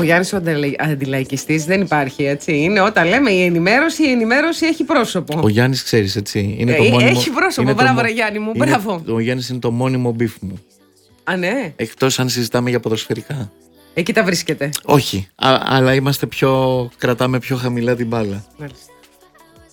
Γιάννης ο αντιλαϊκιστής δεν υπάρχει, έτσι. Είναι όταν λέμε η ενημέρωση έχει πρόσωπο. Ο Γιάννης, ξέρεις, έτσι. Είναι το μόνιμο, έχει πρόσωπο, μπράβο ρε Γιάννη μου, μπράβο. Ο Γιάννης είναι το μόνιμο μπιφ μου. Α, ναι. Εκτός αν συζητάμε για ποδοσφαιρικά. Εκεί τα βρίσκεται. Όχι, αλλά κρατάμε πιο χαμηλά την μπάλα. Μάλιστα.